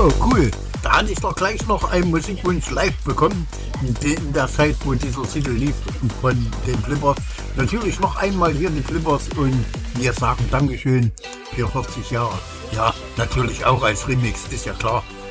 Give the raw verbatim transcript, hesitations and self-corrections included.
Oh, cool. Da hatte ich doch gleich noch einen Musikwunsch live bekommen, in der Zeit, wo dieser Titel lief von den Flippers. Natürlich noch einmal hier die Flippers und wir sagen Dankeschön für vierzig Jahre. Ja, natürlich auch als Remix, ist ja klar.